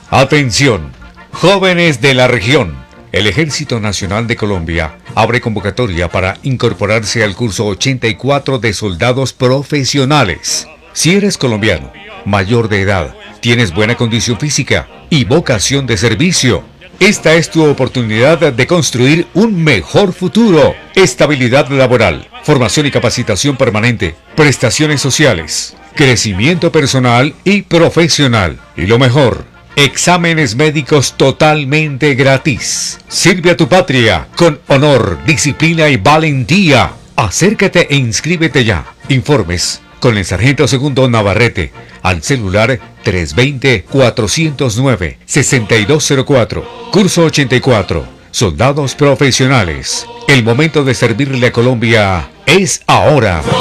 Atención, jóvenes de la región. El Ejército Nacional de Colombia abre convocatoria para incorporarse al curso 84 de soldados profesionales. Si eres colombiano, mayor de edad, tienes buena condición física y vocación de servicio, esta es tu oportunidad de construir un mejor futuro. Estabilidad laboral, formación y capacitación permanente, prestaciones sociales, crecimiento personal y profesional. Y lo mejor, exámenes médicos totalmente gratis. Sirve a tu patria con honor, disciplina y valentía. Acércate e inscríbete ya. Informes con el sargento segundo Navarrete al celular 320-409-6204. Curso 84. Soldados profesionales. El momento de servirle a Colombia es ahora.